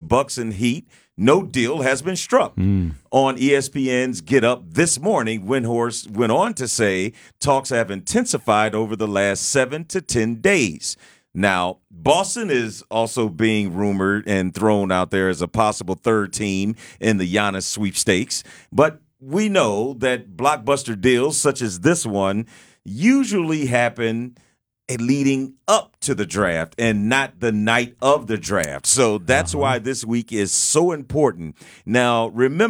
Bucks and Heat, no deal has been struck. On ESPN's Get Up this morning, Windhorst went on to say talks have intensified over the last 7 to 10 days. Now, Boston is also being rumored and thrown out there as a possible third team in the Giannis sweepstakes. But we know that blockbuster deals such as this one usually happen leading up to the draft and not the night of the draft. So that's why this week is so important. Now, remember,